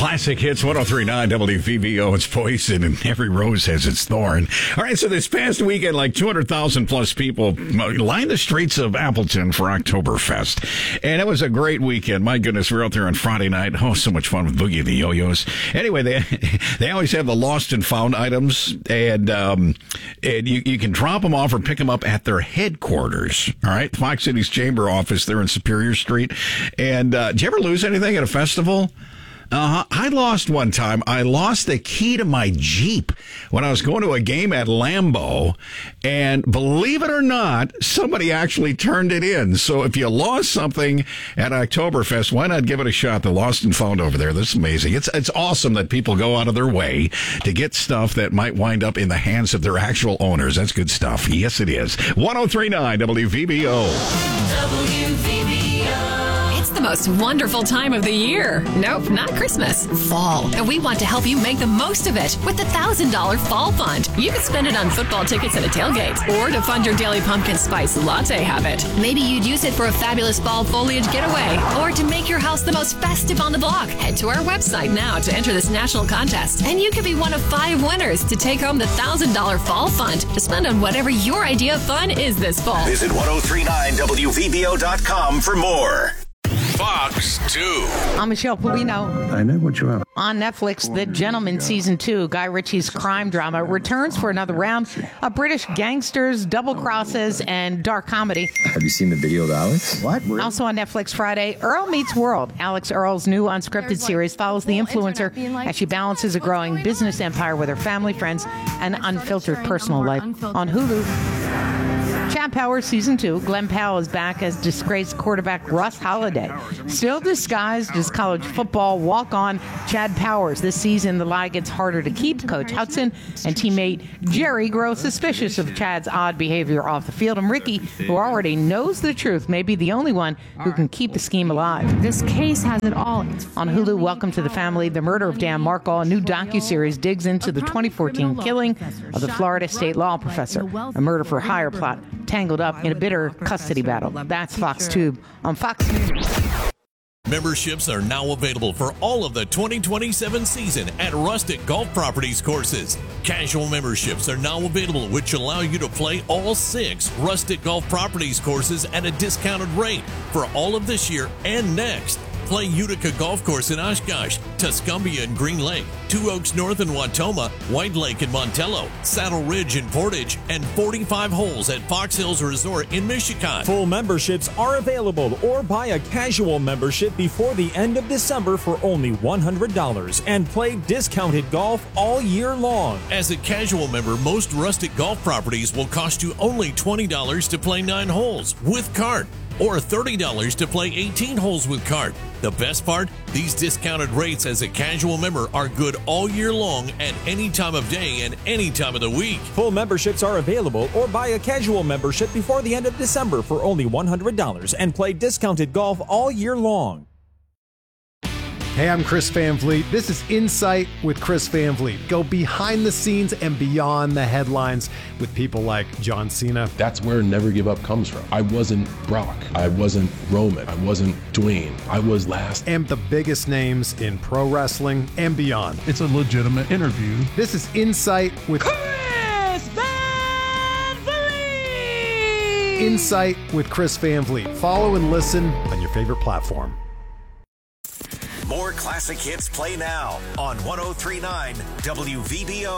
Classic Hits 103.9 WVVO. It's Poison, and every rose has its thorn. All right, so this past weekend, like 200,000 plus people lined the streets of Appleton for Oktoberfest. And it was a great weekend. My goodness, we were out there on Friday night. Oh, so much fun with Boogie the Yo-Yos. Anyway, they always have the lost and found items, and you can drop them off or pick them up at their headquarters. All right, Fox City's Chamber office there in Superior Street. And did you ever lose anything at a festival? I lost one time. I lost the key to my Jeep when I was going to a game at Lambeau, and believe it or not, somebody actually turned it in. So if you lost something at Oktoberfest, why not give it a shot? The Lost and Found over there. That's amazing. It's awesome that people go out of their way to get stuff that might wind up in the hands of their actual owners. That's good stuff. Yes, it is. 103.9 WVBO. WVBO. It's the most wonderful time of the year. Nope, not Christmas. Fall. And we want to help you make the most of it with the $1,000 Fall Fund. You can spend it on football tickets and a tailgate, or to fund your daily pumpkin spice latte habit. Maybe you'd use it for a fabulous fall foliage getaway, or to make your house the most festive on the block. Head to our website now to enter this national contest, and you could be one of 5 winners to take home the $1,000 Fall Fund to spend on whatever your idea of fun is this fall. Visit 1039WVBO.com for more. Fox 2. I'm Michelle Polino. I know what you are. On Netflix, The Gentleman Season 2, Guy Ritchie's crime drama, returns for another round of British gangsters, double crosses, and dark comedy. Have you seen the video of Alex? What? Also on Netflix Friday, Earl Meets World. Alex Earl's new unscripted series follows the influencer as she balances a growing business empire with her family, friends, and unfiltered personal life. On Hulu, Chad Powers Season 2, Glenn Powell is back as disgraced quarterback Russ Holliday. Still disguised as college football walk-on Chad Powers. This season, the lie gets harder to keep. Coach Hudson and teammate Jerry grow suspicious of Chad's odd behavior off the field. And Ricky, who already knows the truth, may be the only one who can keep the scheme alive. This case has it all. On Hulu, Welcome to the Family, The Murder of Dan Markle, a new docuseries digs into the 2014 killing of the Florida State law professor, a murder-for-hire plot tangled up in a bitter custody battle. That's Fox Tube on Fox News. Memberships are now available for all of the 2027 season at Rustic Golf Properties courses. Casual memberships are now available, which allow you to play all 6 Rustic Golf Properties courses at a discounted rate for all of this year and next. Play Utica Golf Course in Oshkosh, Tuscumbia and Green Lake, Two Oaks North in Watoma, White Lake in Montello, Saddle Ridge in Portage, and 45 holes at Fox Hills Resort in Michigan. Full memberships are available, or buy a casual membership before the end of December for only $100 and play discounted golf all year long. As a casual member, most Rustic Golf Properties will cost you only $20 to play 9 holes with cart, or $30 to play 18 holes with cart. The best part? These discounted rates as a casual member are good all year long at any time of day and any time of the week. Full memberships are available, or buy a casual membership before the end of December for only $100 and play discounted golf all year long. Hey, I'm Chris Van Vliet. This is Insight with Chris Van Vliet. Go behind the scenes and beyond the headlines with people like John Cena. That's where Never Give Up comes from. I wasn't Brock. I wasn't Roman. I wasn't Dwayne. I was last. And the biggest names in pro wrestling and beyond. It's a legitimate interview. This is Insight with Chris Van Vliet. Insight with Chris Van Vliet. Follow and listen on your favorite platform. More classic hits play now on 1039 WVBO.